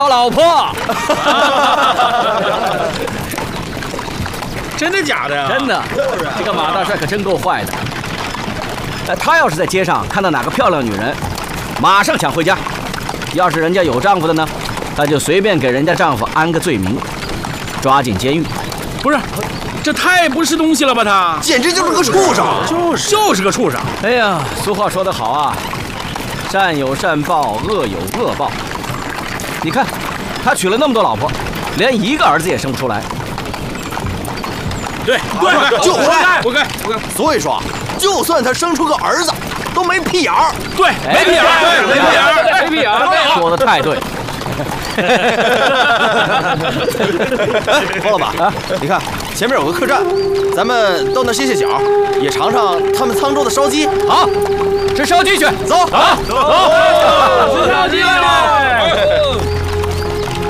老婆。 真的假的呀？ 真的，这个马大帅可真够坏的。他要是在街上看到哪个漂亮女人，马上抢回家；要是人家有丈夫的呢，他就随便给人家丈夫安个罪名，抓进监狱。 不是，这太不是东西了吧？他简直就是个畜生， 就是个畜生。 哎呀，俗话说得好啊，善有善报，恶有恶报。你看，他娶了那么多老婆，连一个儿子也生不出来。 对， 就活该， 活该。 所以说，就算他生出个儿子，都没屁眼儿。 对，没屁眼儿，没屁眼儿， 没屁眼儿，说的太对。 包老板啊，你看前面有个客栈，咱们到那歇歇脚，也尝尝他们沧州的烧鸡。 好，吃烧鸡去， 走， 走， 吃烧鸡了。